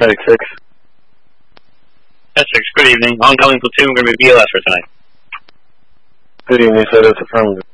Medic 6. Essex, good evening. Oncoming platoon, going to be BLS for tonight. Good evening, sir. That's affirmative.